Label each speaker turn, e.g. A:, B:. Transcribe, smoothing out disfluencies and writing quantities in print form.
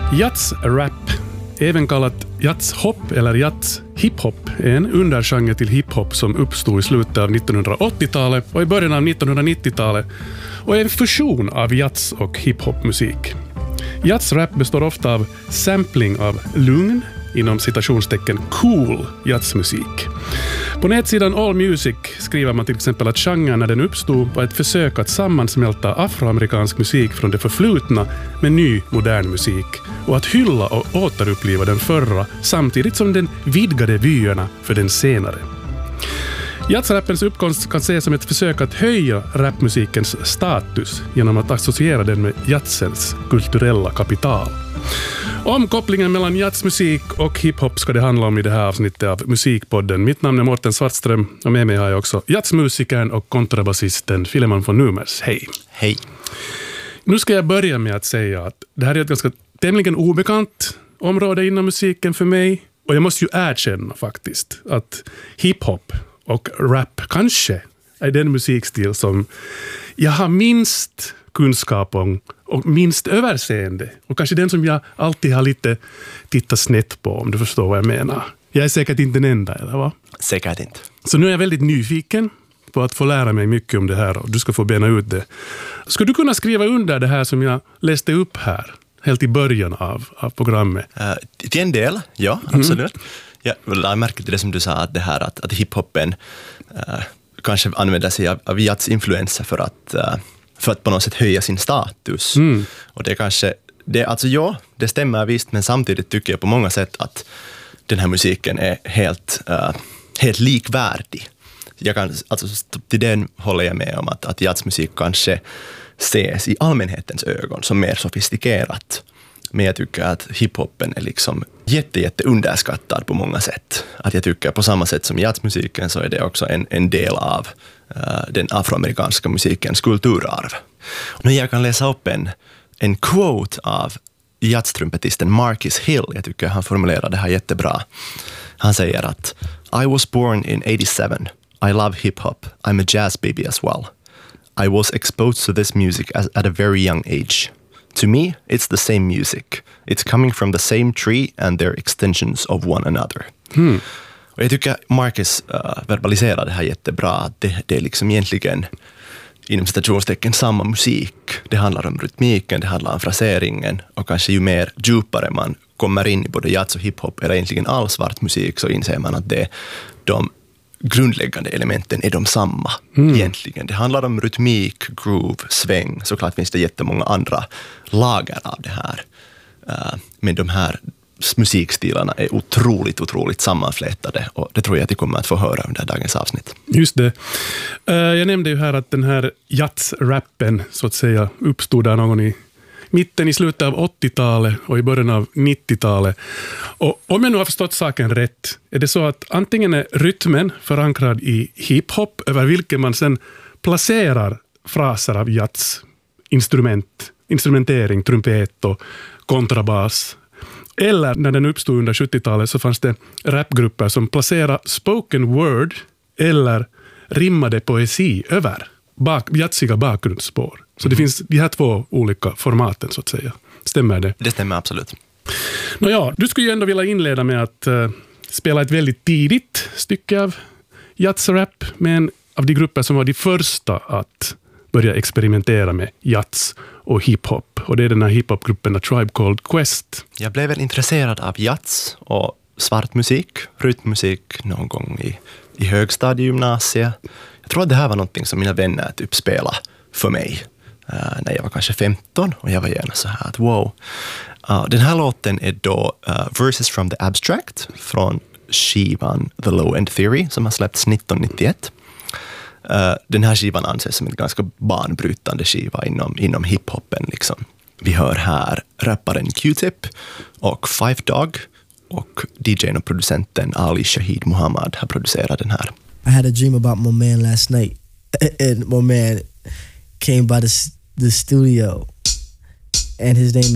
A: Jazz-rap, även kallat jazz-hop eller jazz-hiphop, är en undergenre till hiphop som uppstod i slutet av 1980-talet och i början av 1990-talet och är en fusion av jazz- och hiphop-musik. Jazz-rap består ofta av sampling av lugn, inom citationstecken cool jazzmusik. På nätsidan All Music skriver man till exempel att genren när den uppstod var ett försök att sammansmälta afroamerikansk musik från det förflutna med ny modern musik och att hylla och återuppliva den förra samtidigt som den vidgade vyerna för den senare. Jazzrappens uppkomst kan ses som ett försök att höja rapmusikens status genom att associera den med jazzens kulturella kapital. Om kopplingen mellan jazzmusik och hiphop ska det handla om i det här avsnittet av Musikpodden. Mitt namn är Mårten Svartström och med mig har jag också jazzmusikern och kontrabasisten Filemon von Numers. Hej!
B: Hej!
A: Nu ska jag börja med att säga att det här är ett ganska tämligen obekant område inom musiken för mig. Och jag måste ju erkänna faktiskt att hiphop och rap kanske är den musikstil som jag har minst kunskap om och minst överseende. Och kanske den som jag alltid har lite tittat snett på, om du förstår vad jag menar. Jag är säkert inte den enda, eller va?
B: Säkert inte.
A: Så nu är jag väldigt nyfiken på att få lära mig mycket om det här och du ska få bena ut det. Skulle du kunna skriva under det här som jag läste upp här, helt i början av programmet?
B: Till en del, ja, absolut. Jag märker till det som du sa, att det här att hiphopen kanske använder sig av jazzinfluenser för att på något sätt höja sin status. Och det kanske, det stämmer visst, men samtidigt tycker jag på många sätt att den här musiken är helt likvärdig. Till den håller jag med om att jazzmusik kanske ses i allmänhetens ögon som mer sofistikerat. Men jag tycker att hiphopen är liksom jätte underskattad på många sätt. Att jag tycker på samma sätt som jazzmusiken så är det också en del av den afroamerikanska musikens kulturarv. Nu jag kan läsa upp en quote av jazztrumpetisten Marcus Hill. Jag tycker han formulerar det här jättebra. Han säger att I was born in 87. I love hip-hop. I'm a jazz baby as well. I was exposed to this music at a very young age. To me, it's the same music. It's coming from the same tree and they're extensions of one another. Och jag tycker Marcus verbaliserar det här jättebra. Att det är liksom egentligen inom citationstecken samma musik. Det handlar om rytmiken, det handlar om fraseringen. Och kanske ju mer djupare man kommer in i både jazz och hiphop eller egentligen all svart musik så inser man att de grundläggande elementen är de samma egentligen. Det handlar om rytmik, groove, sväng. Såklart finns det jättemånga andra lager av det här. Men de här musikstilarna är otroligt sammanflätade och det tror jag att vi kommer att få höra under dagens avsnitt.
A: Just det. Jag nämnde ju här att den här jazz-rappen så att säga uppstod där någon i slutet av 80-talet och i början av 90-talet. Och om jag nu har förstått saken rätt, är det så att antingen är rytmen förankrad i hiphop över vilken man sen placerar fraser av jazz, instrumentering, trumpet och kontrabas. Eller när den uppstod under 70-talet så fanns det rapgrupper som placerade spoken word eller rimmade poesi över jazziga bakgrundsspår. Så det finns de här två olika formaten så att säga. Stämmer det?
B: Det stämmer absolut.
A: Nåja, du skulle ju ändå vilja inleda med att spela ett väldigt tidigt stycke av jazzrap med en av de grupper som var de första att börja experimentera med jazz och hiphop. Och det är den här hiphopgruppen A Tribe Called Quest.
B: Jag blev väl intresserad av jazz och svart musik, rytmmusik någon gång i högstadiegymnasiet. Jag tror att det här var någonting som mina vänner typ spelade för mig när jag var kanske 15 och jag var gärna så här att wow. Den här låten är då Verses from the Abstract från skivan The Low End Theory som har släppts 1991. Den här skivan anses som en ganska banbrytande skiva inom hiphopen liksom. Vi hör här rapparen Q-Tip och Five Dog och DJ:n och producenten Ali Shahid Muhammad har producerat den här.
C: I had a dream about my man last night, and my man came by the studio, and his name